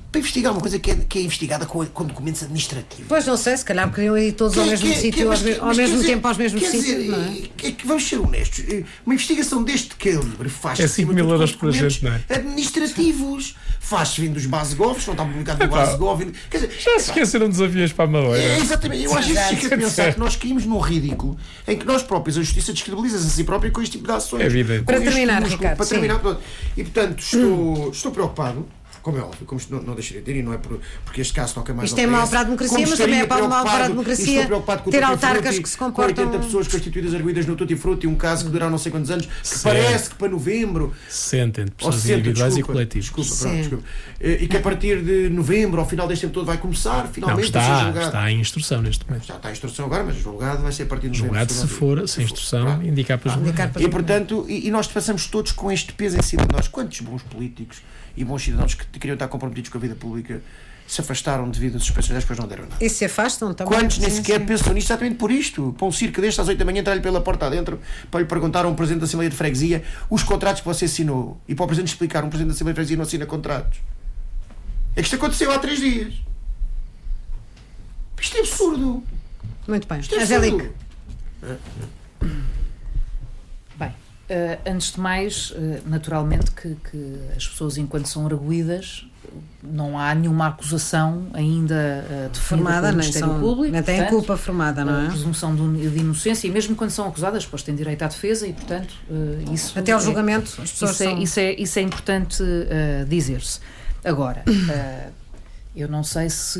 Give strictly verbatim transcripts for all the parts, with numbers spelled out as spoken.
para investigar uma coisa que é, que é investigada com, com documentos administrativos. Pois não sei, se calhar queriam ir todos que, ao mesmo que, sítio, que, ao, mas, ao mesmo dizer, tempo, aos mesmos sítios. Não é? Que, que, vamos ser honestos, uma investigação deste calibre faz-se é cinco mil euros por gente, não é? Administrativos. Faz-se vindo dos Basegov, não está publicado no Basegov. Quer dizer, já se esqueceram dos aviões para a Madeira. É, exatamente. Eu às vezes fico a pensar que nós caímos num ridículo em que nós próprios, a justiça descredibiliza-se a si própria com este tipo de ações. É evidente. Para terminar, músculo, Ricardo. Para terminar, e portanto, estou, estou preocupado. Como é óbvio, como não, não deixaria de ter, e não é por, porque este caso toca mais isto é mau para a democracia, mas também é mau para a democracia ter autarcas que se comportam... Com oitenta pessoas constituídas arguídas no Tutti Frutti, um caso que durará não sei quantos anos, que Sim. parece que para novembro... Sentem, pessoas sessenta, individuais desculpa, e coletivos. Desculpa, pronto, desculpa. E que a partir de novembro, ao final deste tempo todo, vai começar, finalmente, não, a ser está, julgado. Está em instrução neste momento. Já está em instrução agora, mas julgado vai ser a partir de novembro. Julgado se for, sem instrução, indicar para julgar. E portanto, e, e nós passamos todos com este peso em cima de nós. Quantos bons políticos e bons cidadãos que queriam estar comprometidos com a vida pública se afastaram devido a suspensões, depois não deram nada. E se afastam também. Quantos nem sequer pensam nisto exatamente por isto? Para um circo deste às oito da manhã entrar-lhe pela porta adentro para lhe perguntar a um presidente da Assembleia de Freguesia os contratos que você assinou e para o presidente explicar um presidente da Assembleia de Freguesia não assina contratos. É que isto aconteceu há três dias. Isto é absurdo. Muito bem. Isto é Angélica. Bem, uh, antes de mais, uh, naturalmente que, que as pessoas, enquanto são arguídas, não há nenhuma acusação ainda uh, definida formada, pelo nem Ministério são, Público. nem têm portanto, culpa formada, não é? A presunção de, de inocência, e mesmo quando são acusadas, depois têm direito à defesa e, portanto, uh, isso... Até ao é, julgamento, as pessoas isso, é, são... isso, é, isso é importante uh, dizer-se. Agora... Uh, Eu não sei se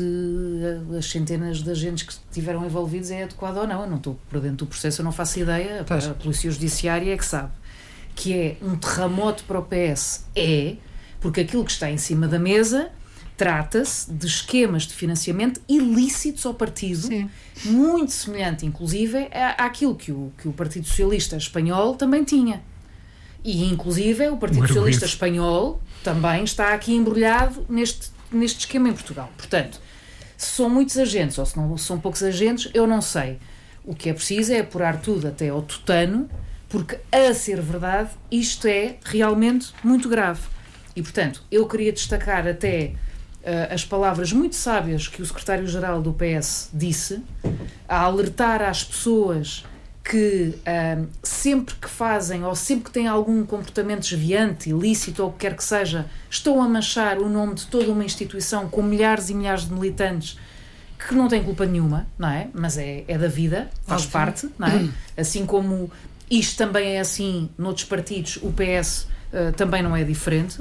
as centenas de agentes que estiveram envolvidos é adequado ou não. Eu não estou por dentro do processo, eu não faço ideia. Pois. A Polícia Judiciária é que sabe. Que é um terremoto para o P S. É, porque aquilo que está em cima da mesa trata-se de esquemas de financiamento ilícitos ao partido, Sim. muito semelhante, inclusive, à- àquilo que o, que o Partido Socialista Espanhol também tinha. E, inclusive, o Partido Um Socialista arguido. Espanhol também está aqui embrulhado neste neste esquema em Portugal. Portanto, se são muitos agentes ou se não são poucos agentes, eu não sei. O que é preciso é apurar tudo até ao tutano, porque, a ser verdade, isto é realmente muito grave. E, portanto, eu queria destacar até uh, as palavras muito sábias que o secretário-geral do P S disse, a alertar às pessoas que uh, sempre que fazem ou sempre que têm algum comportamento desviante, ilícito ou o que quer que seja, estão a manchar o nome de toda uma instituição com milhares e milhares de militantes que não têm culpa nenhuma, não é? Mas é, é da vida, faz Óbvio. parte, não é? Assim como isto também é assim noutros partidos, o P S uh, também não é diferente.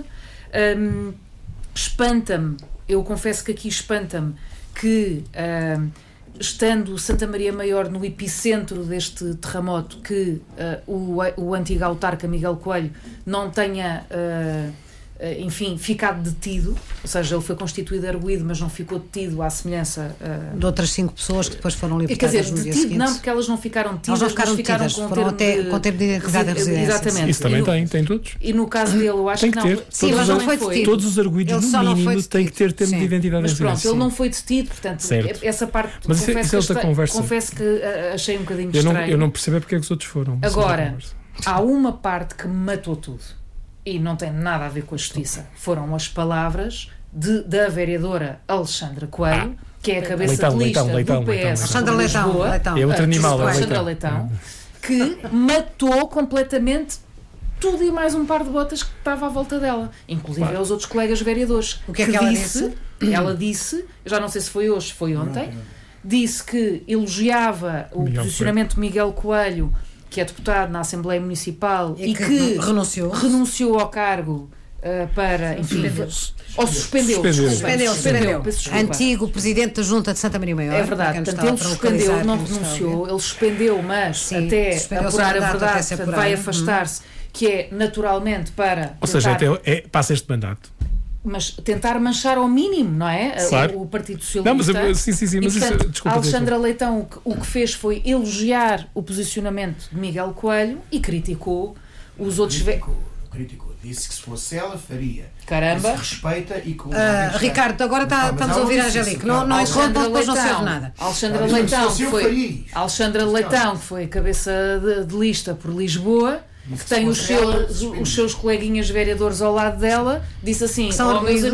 Um, espanta-me, eu confesso que aqui espanta-me que... Uh, estando Santa Maria Maior no epicentro deste terremoto, que uh, o, o antigo autarca Miguel Coelho não tenha, uh, uh, enfim, ficado detido, ou seja, ele foi constituído arguido, mas não ficou detido à semelhança... Uh, de outras cinco pessoas que depois foram quer libertadas dizer, no dia detido seguinte. não, porque elas não ficaram detidas, Elas não ficaram mas ficaram detidas, com foram termo até de, com tempo de identidade e residência. Exatamente. Isso também E no, tem, tem todos. E no caso dele, eu acho Tem que, que não... ter. Sim, Todos mas os não ar- foi detido. Todos os arguidos, Ele só no não foi mínimo, têm que ter termo Sim. de identidade Mas e pronto, residência. ele não foi detido, portanto, Certo. essa parte, Mas isso é- confesso, isso é outra que esta- conversa. confesso que uh, achei um bocadinho Eu não, estranho. eu não percebo é porque é que os outros foram. Isso é outra Agora, conversa. há uma parte que me matou tudo e não tem nada a ver com a justiça. Foram as palavras de, da vereadora Alexandra Coelho, Ah. que é a cabeça Leitão, de lista Leitão, Leitão, do P S Leitão, Alexandra de Leitão, Lisboa, Leitão. É outro ah, animal, é Alexandra Leitão. Leitão, que matou completamente tudo e mais um par de botas que estava à volta dela, inclusive Claro. aos outros colegas vereadores. O que é que ela disse? Ela disse, eu já não sei se foi hoje, se foi ontem, disse que elogiava o Miguel posicionamento de Miguel Coelho, que é deputado na Assembleia Municipal E e, que que, renunciou. renunciou ao cargo uh, para, enfim, ou suspendeu, Suspendeu. desculpa, Suspendeu, suspendeu. peço desculpa. Antigo presidente da Junta de Santa Maria Maior. É verdade, para quem nos portanto ele está a suspendeu, localizar, não quem nos está a ouvir. renunciou, ele suspendeu, mas Sim, até suspendeu o apurar seu a mandato, verdade, até se portanto, apurar. vai Uhum. afastar-se, que é naturalmente para Ou seja, tentar, até, é, passa este mandato. mas tentar manchar ao mínimo, não é? Claro. O, o Partido Socialista. Não, mas eu- sim, sim, sim, E, mas isso- portanto, desculpa, a Alexandra Leitão o que, o que fez foi elogiar o posicionamento de Miguel Coelho e criticou os outros... ve- Criticou, criticou. Disse que se fosse ela, faria. Caramba. Que se respeita e com... Ah, Ricardo, agora está- Ah, mas estamos a ela ouvir a disse Angélica. isso, Não, claro. não Alexandra interrompam, depois não se Leitão. ouve nada. Alexandra Ela disse, Leitão, "Se que eu foi, faria isto." Alexandra Sim, Leitão, claro. que foi cabeça de, de lista por Lisboa, Disse que que tem se os fosse ela, seus, suspendia. os seus coleguinhas vereadores ao lado dela, disse assim, Que são oh, meus arguidos.